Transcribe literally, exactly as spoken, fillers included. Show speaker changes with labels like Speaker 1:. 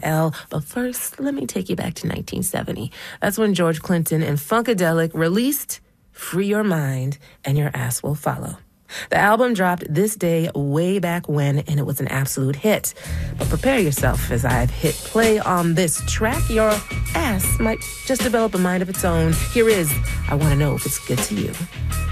Speaker 1: L. But first, let me take you back to nineteen seventy. That's when George Clinton and Funkadelic released Free Your Mind and Your Ass Will Follow. The album dropped this day way back when, and it was an absolute hit. But prepare yourself as I've hit play on this track. Your ass might just develop a mind of its own. Here is I Want to Know If It's Good to You.